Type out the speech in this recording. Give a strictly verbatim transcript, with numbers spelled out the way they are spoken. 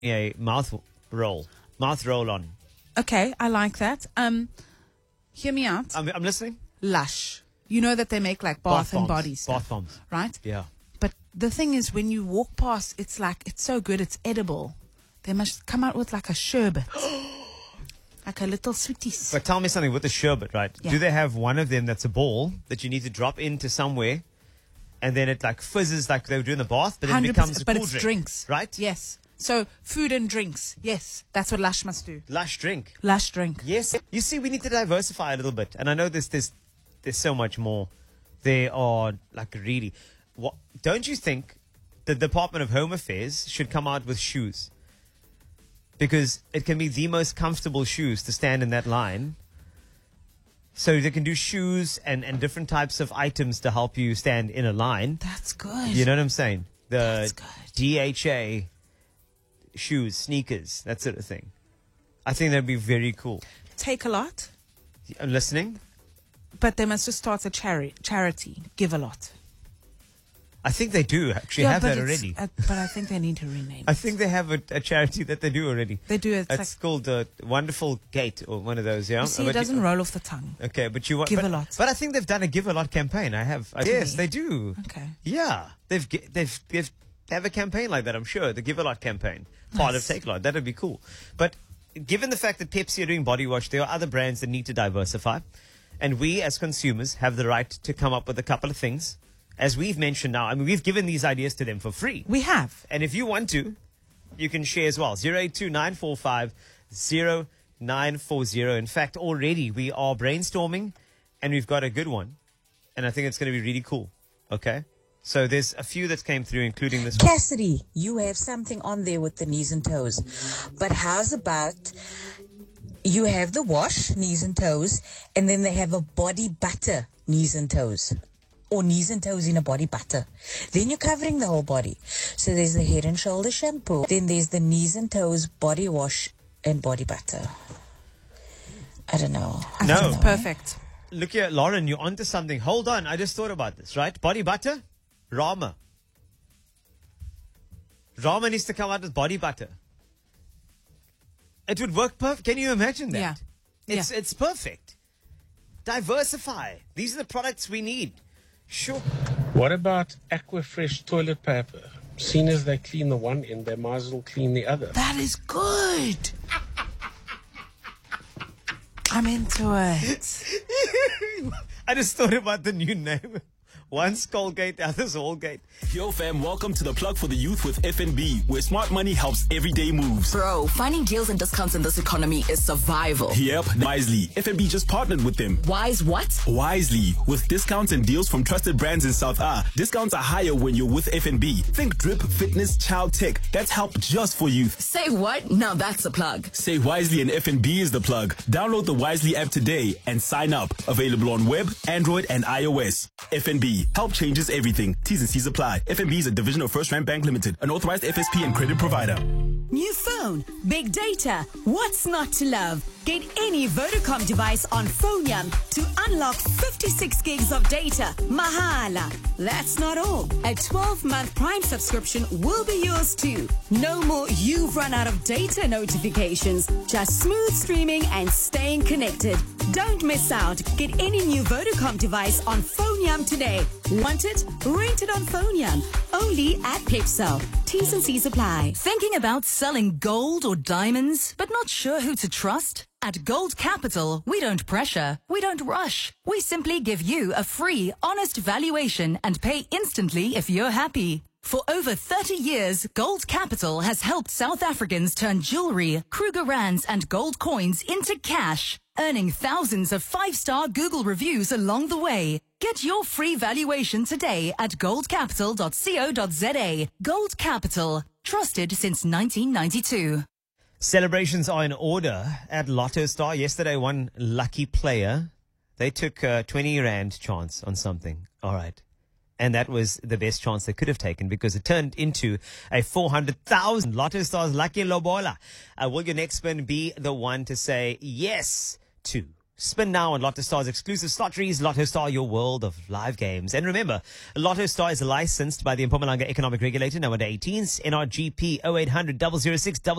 a mouth roll, mouth roll on. Okay, I like that. Um, hear me out. I'm, I'm listening. Lush. You know that they make like bath, Bath and bombs. body stuff. Bath bombs. Right? Yeah. But the thing is, when you walk past, it's like, it's so good, it's edible. They must come out with like a sherbet. Like a little sweeties. But tell me something with the sherbet, right? Yeah. Do they have one of them that's a ball that you need to drop into somewhere and then it like fizzes like they would do in the bath, but then it becomes a but cool it's drink, drinks. right? Yes. So food and drinks. Yes. That's what Lush must do. Lush drink. Lush drink. Yes. You see, we need to diversify a little bit. And I know there's, there's, there's so much more. There are like really, what, don't you think the Department of Home Affairs should come out with shoes? Because it can be the most comfortable shoes to stand in that line. So they can do shoes and, and different types of items to help you stand in a line. That's good. You know what I'm saying? The That's good. D H A shoes, sneakers, that sort of thing. I think that'd be very cool. Take a lot, I'm listening. but they must just start a chari- charity. Give a lot. I think they do actually have but that it's- already. Uh, but I think they need to rename I it. think they have a, a charity that they do already. They do it. It's It's like, called the Wonderful Gate or one of those. Yeah. you see, But it doesn't roll off the tongue. Okay, but you want Give but, a lot. But I think they've done a give a lot campaign. I have. I, yes, me. they do. Okay. Yeah, they've gi- they've they've they have a campaign like that. I'm sure the Give a Lot campaign, part Nice. of Take a Lot. That'd be cool. But given the fact that Pepsi are doing body wash, there are other brands that need to diversify, and we as consumers have the right to come up with a couple of things. As we've mentioned now, I mean, we've given these ideas to them for free. We have. And if you want to, you can share as well. zero eight two nine four five zero nine four zero. In fact, already we are brainstorming and we've got a good one. And I think it's going to be really cool. Okay? So there's a few that came through, including this one. Cassidy, you have something on there with the knees and toes. But how's about you have the wash, knees and toes, and then they have a body butter, knees and toes. Or knees and toes in a body butter. Then you're covering the whole body. So there's the Head and Shoulder shampoo. Then there's the knees and toes body wash and body butter. I don't know. I No. don't know. Perfect. Look here, Lauren, you're onto something. Hold on. I just thought about this, right? Body butter? Rama. Rama needs to come out with body butter. It would work perfect. Can you imagine that? Yeah. It's, Yeah. it's perfect. Diversify. These are the products we need. Sure. What about Aquafresh toilet paper? Seeing as they clean the one end, they might as well clean the other. That is good. I'm into it. I just thought about the new name. One's Colgate, the other's Allgate. Yo fam, welcome to the plug for the youth with F N B, where smart money helps everyday moves. Bro, finding deals and discounts in this economy is survival. Yep, Wisely. F N B just partnered with them. Wise what? Wisely. With discounts and deals from trusted brands in South A, discounts are higher when you're with F N B. Think drip, fitness, child tech. That's help just for youth. Say what? Now that's a plug. Say Wisely and F N B is the plug. Download the Wisely app today and sign up. Available on web, Android, and iOS. F N B. Help changes everything. T's and C's apply. F N B is a division of First Rand Bank Limited, an authorized F S P and credit provider. New phone, big data. What's not to love? Get any Vodacom device on Phoneyam to unlock fifty-six gigs of data. Mahala. That's not all. A twelve-month Prime subscription will be yours too. No more you've run out of data notifications. Just smooth streaming and staying connected. Don't miss out. Get any new Vodacom device on Phoneyam today. Want it? Rent it on Phoneyam. Only at Pipcell. T's and C's apply. Thinking about selling gold or diamonds, but not sure who to trust? At Gold Capital, we don't pressure, we don't rush. We simply give you a free, honest valuation and pay instantly if you're happy. For over thirty years, Gold Capital has helped South Africans turn jewelry, Kruger Rands, and gold coins into cash, earning thousands of five-star Google reviews along the way. Get your free valuation today at gold capital dot co dot za. Gold Capital, trusted since nineteen ninety-two. Celebrations are in order at Lotto Star. Yesterday, one lucky player, they took a twenty rand chance on something. All right. And that was the best chance they could have taken because it turned into a four hundred thousand. Lotto Star's Lucky Lobola. Uh, will your next spin be the one to say yes to Spin now on Lotto Star's exclusive slotteries. Lotto Star, your world of live games. And remember, Lotto Star is licensed by the Mpumalanga Economic Regulator, now under eighteens, N R G P zero eight hundred, double oh six, double